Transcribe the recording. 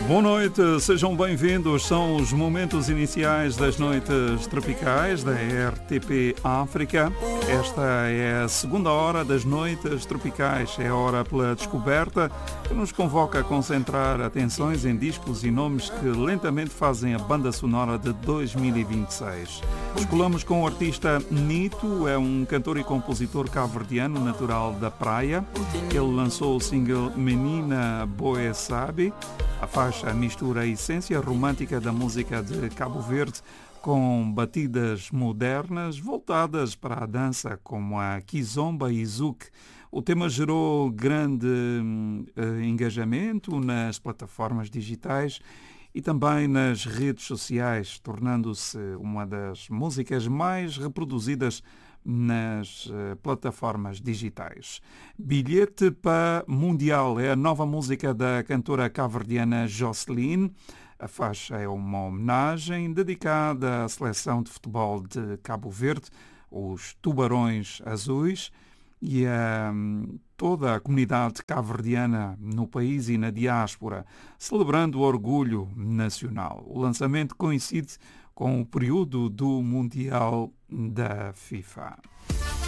Boa noite, sejam bem-vindos. São os momentos iniciais das noites tropicais da RTP África. Esta é a segunda hora das noites tropicais. É a hora pela descoberta que nos convoca a concentrar atenções em discos e nomes que lentamente fazem a banda sonora de 2026. Escolamos com o artista Nito, é um cantor e compositor cabo-verdiano natural da Praia. Ele lançou o single Menina Boé Sabe. A faixa mistura a essência romântica da música de Cabo Verde com batidas modernas voltadas para a dança como a kizomba e zouk. O tema gerou grande engajamento nas plataformas digitais e também nas redes sociais, tornando-se uma das músicas mais reproduzidas nas plataformas digitais. Bilhete para Mundial é a nova música da cantora cabo-verdiana Jocelyn. A faixa é uma homenagem dedicada à seleção de futebol de Cabo Verde, os Tubarões Azuis, e a toda a comunidade cabo-verdiana no país e na diáspora, celebrando o orgulho nacional. O lançamento coincide com o período do Mundial da FIFA.